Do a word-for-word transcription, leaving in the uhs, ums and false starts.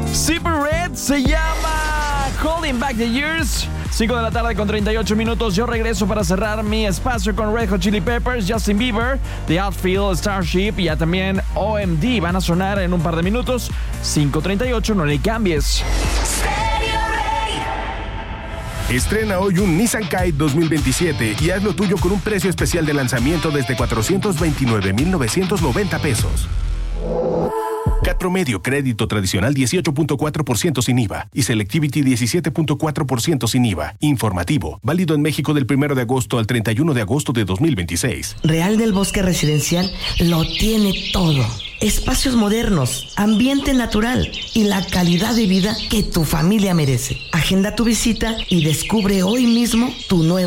Super Red se llama Holding Back the Years. cinco de la tarde con treinta y ocho minutos. Yo regreso para cerrar mi espacio con Red Hot Chili Peppers, Justin Bieber, The Outfield, Starship y ya también O M D. Van a sonar en un par de minutos. cinco treinta y ocho, no le cambies. Estrena hoy un Nissan Kite dos mil veintisiete y haz lo tuyo con un precio especial de lanzamiento desde cuatrocientos veintinueve mil novecientos noventa pesos. C A T promedio, crédito tradicional dieciocho punto cuatro por ciento sin I V A y Selectivity diecisiete punto cuatro por ciento sin I V A. Informativo, válido en México del primero de agosto al treinta y uno de agosto de dos mil veintiséis. Real del Bosque Residencial lo tiene todo. Espacios modernos, ambiente natural y la calidad de vida que tu familia merece. Agenda tu visita y descubre hoy mismo tu nuevo